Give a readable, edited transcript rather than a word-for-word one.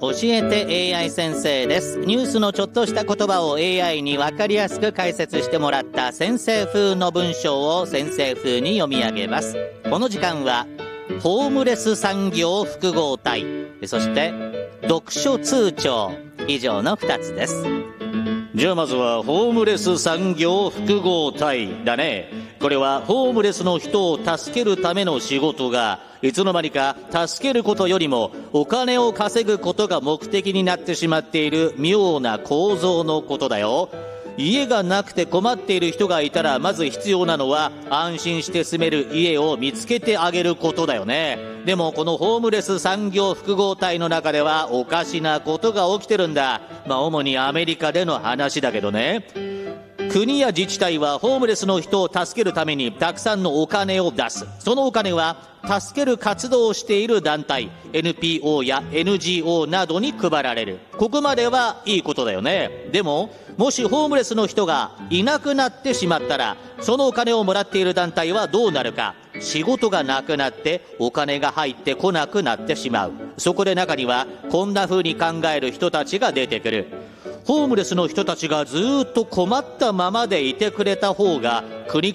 教えて AI 先生です。ニュースのちょっとした言葉を AI に分かりやすく解説してもらった先生風の文章を先生風に読み上げます。この時間はホームレス産業複合体、そして読書通帳、以上の2つです。じゃあまずはホームレス産業複合体だね。これはホームレスの人を助けるための仕事がいつの間にか助けることよりもお金を稼ぐことが目的になってしまっている妙な構造のことだよ。家がなくて困っている人がいたらまず必要なのは安心して住める家を見つけてあげることだよね。でもこのホームレス産業複合体の中ではおかしなことが起きてるんだ。主にアメリカでの話だけどね。国や自治体はホームレスの人を助けるためにたくさんのお金を出す。そのお金は助ける活動をしている団体 NPO や NGO などに配られる。ここまではいいことだよね。でももしホームレスの人がいなくなってしまったらそのお金をもらっている団体はどうなるか。仕事がなくなってお金が入ってこなくなってしまう。そこで中にはこんな風に考える人たちが出てくる。ホームレスの人たちがずっと困ったままでいてくれた方が国